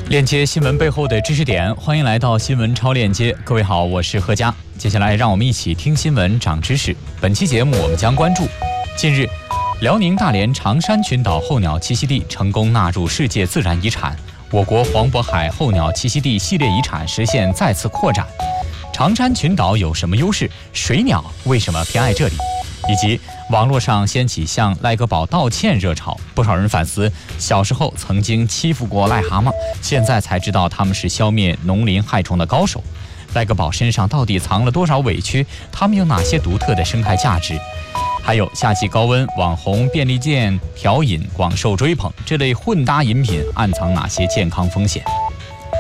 链接新闻背后的知识点，欢迎来到新闻超链接。各位好，我是贺佳。接下来让我们一起听新闻长知识。本期节目我们将关注：近日，辽宁大连长山群岛候鸟栖息地成功纳入世界自然遗产，我国黄渤海候鸟栖息地系列遗产实现再次扩展。长山群岛有什么优势？水鸟为什么偏爱这里？以及网络上掀起向赖格宝道歉热潮，不少人反思小时候曾经欺负过癞蛤蟆，现在才知道他们是消灭农林害虫的高手。赖格宝身上到底藏了多少委屈？他们有哪些独特的生态价值？还有夏季高温，网红便利店调饮广受追捧，这类混搭饮品暗藏哪些健康风险？